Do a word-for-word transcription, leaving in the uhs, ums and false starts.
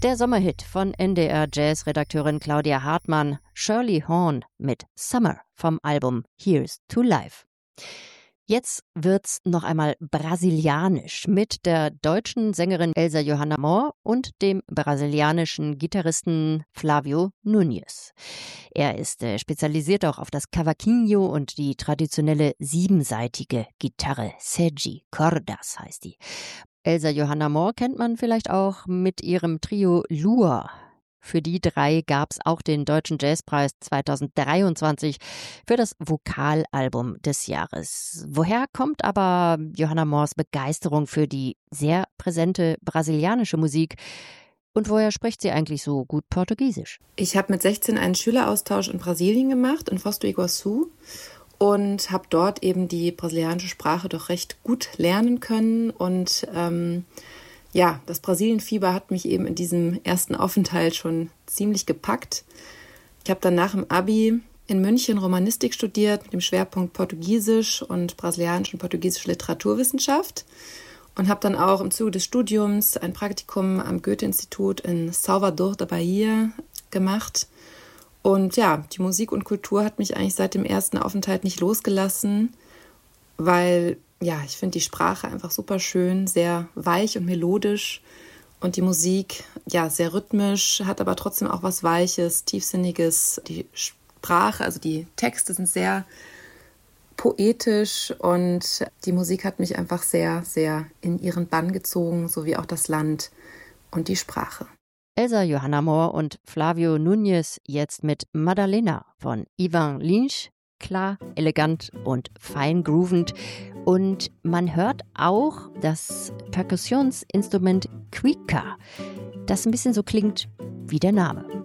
Der Sommerhit von N D R-Jazz-Redakteurin Claudia Hartmann, Shirley Horn mit Summer vom Album Here's to Life. Jetzt wird's noch einmal brasilianisch mit der deutschen Sängerin Elsa Johanna Mohr und dem brasilianischen Gitarristen Flávio Núñez. Er ist äh, spezialisiert auch auf das Cavaquinho und die traditionelle siebensaitige Gitarre. Sete Cordas heißt die. Elsa Johanna Mohr kennt man vielleicht auch mit ihrem Trio Lua. Für die drei gab es auch den Deutschen Jazzpreis zweitausenddreiundzwanzig für das Vokalalbum des Jahres. Woher kommt aber Johanna Mohrs Begeisterung für die sehr präsente brasilianische Musik? Und woher spricht sie eigentlich so gut Portugiesisch? Ich habe mit sechzehn einen Schüleraustausch in Brasilien gemacht, in Foz do Iguaçu. Und habe dort eben die brasilianische Sprache doch recht gut lernen können. Und ähm, ja, das Brasilienfieber hat mich eben in diesem ersten Aufenthalt schon ziemlich gepackt. Ich habe dann nach dem Abi in München Romanistik studiert mit dem Schwerpunkt Portugiesisch und brasilianische und portugiesische Literaturwissenschaft. Und habe dann auch im Zuge des Studiums ein Praktikum am Goethe-Institut in Salvador da Bahia gemacht. Und ja, die Musik und Kultur hat mich eigentlich seit dem ersten Aufenthalt nicht losgelassen, weil ja, ich finde die Sprache einfach super schön, sehr weich und melodisch und die Musik ja sehr rhythmisch, hat aber trotzdem auch was Weiches, Tiefsinniges. Die Sprache, also die Texte sind sehr poetisch und die Musik hat mich einfach sehr, sehr in ihren Bann gezogen, sowie auch das Land und die Sprache. Elsa Johanna Mohr und Flávio Núñez jetzt mit Madalena von Ivan Lins. Klar, elegant und fein groovend. Und man hört auch das Perkussionsinstrument Cuica, das ein bisschen so klingt wie der Name.